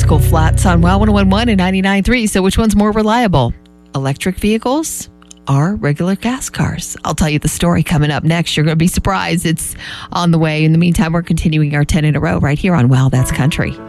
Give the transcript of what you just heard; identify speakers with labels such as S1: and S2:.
S1: Michael Flats on WOW 101.1 and 99.3. So which one's more reliable? Electric vehicles or regular gas cars? I'll tell you the story coming up next. You're going to be surprised. It's on the way. In the meantime, we're continuing our 10 in a row right here on WOW That's Country.